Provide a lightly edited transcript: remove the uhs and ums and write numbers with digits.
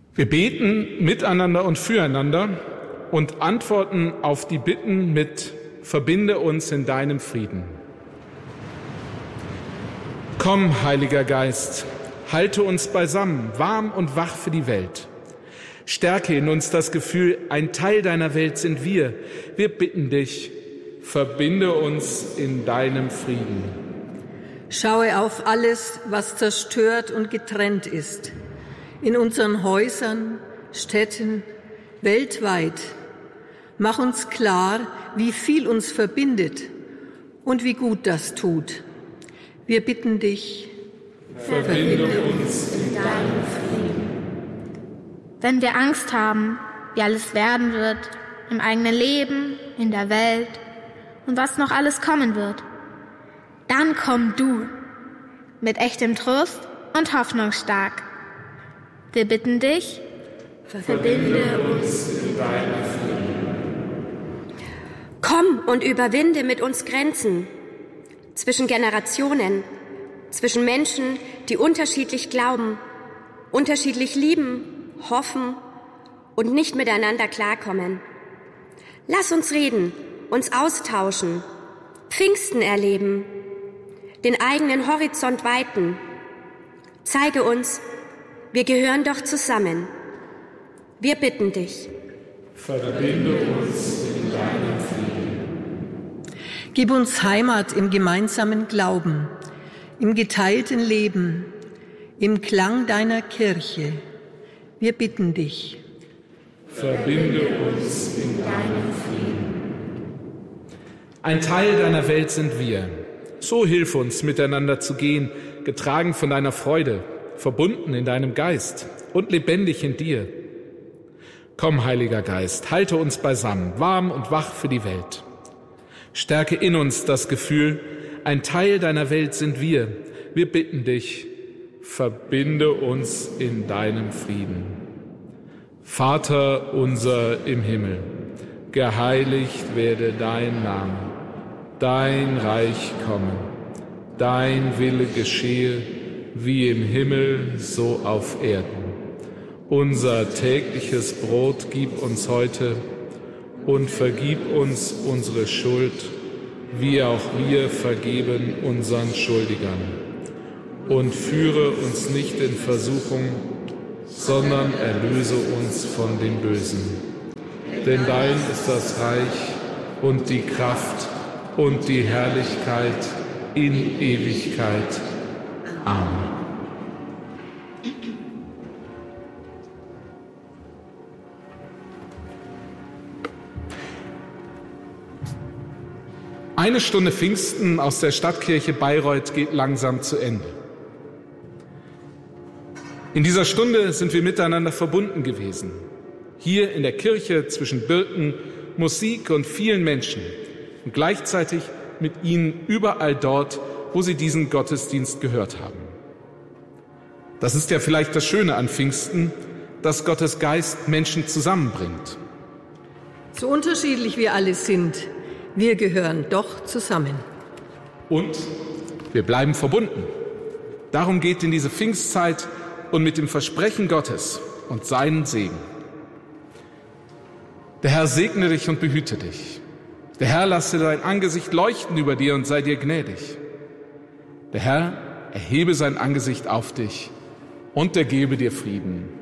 Wir beten miteinander und füreinander und antworten auf die Bitten mit: Verbinde uns in deinem Frieden. Komm, Heiliger Geist, halte uns beisammen, warm und wach für die Welt. Stärke in uns das Gefühl, ein Teil deiner Welt sind wir. Wir bitten dich, verbinde uns in deinem Frieden. Schaue auf alles, was zerstört und getrennt ist. In unseren Häusern, Städten, weltweit. Mach uns klar, wie viel uns verbindet und wie gut das tut. Wir bitten dich, verbinde uns in deinem Frieden. Wenn wir Angst haben, wie alles werden wird, im eigenen Leben, in der Welt und was noch alles kommen wird, dann komm du mit echtem Trost und Hoffnung stark. Wir bitten dich, verbinde uns in deinem Frieden. Komm und überwinde mit uns Grenzen zwischen Generationen, zwischen Menschen, die unterschiedlich glauben, unterschiedlich lieben, hoffen und nicht miteinander klarkommen. Lass uns reden, uns austauschen, Pfingsten erleben, den eigenen Horizont weiten. Zeige uns, wir gehören doch zusammen. Wir bitten dich. Verbinde uns in deinem Frieden. Gib uns Heimat im gemeinsamen Glauben, im geteilten Leben, im Klang deiner Kirche. Wir bitten dich. Verbinde uns in deinem Frieden. Ein Teil deiner Welt sind wir. So hilf uns, miteinander zu gehen, getragen von deiner Freude, verbunden in deinem Geist und lebendig in dir. Komm, Heiliger Geist, halte uns beisammen, warm und wach für die Welt. Stärke in uns das Gefühl, ein Teil deiner Welt sind wir. Wir bitten dich, verbinde uns in deinem Frieden. Vater unser im Himmel, geheiligt werde dein Name, dein Reich komme, dein Wille geschehe, wie im Himmel, so auf Erden. Unser tägliches Brot gib uns heute und vergib uns unsere Schuld, wie auch wir vergeben unseren Schuldigern. Und führe uns nicht in Versuchung, sondern erlöse uns von dem Bösen. Denn dein ist das Reich und die Kraft und die Herrlichkeit in Ewigkeit. Amen. Eine Stunde Pfingsten aus der Stadtkirche Bayreuth geht langsam zu Ende. In dieser Stunde sind wir miteinander verbunden gewesen. Hier in der Kirche zwischen Birken, Musik und vielen Menschen und gleichzeitig mit ihnen überall dort, wo sie diesen Gottesdienst gehört haben. Das ist ja vielleicht das Schöne an Pfingsten, dass Gottes Geist Menschen zusammenbringt. So unterschiedlich wir alle sind, wir gehören doch zusammen. Und wir bleiben verbunden. Darum geht in diese Pfingstzeit und mit dem Versprechen Gottes und seinen Segen. Der Herr segne dich und behüte dich. Der Herr lasse sein Angesicht leuchten über dir und sei dir gnädig. Der Herr erhebe sein Angesicht auf dich und er gebe dir Frieden.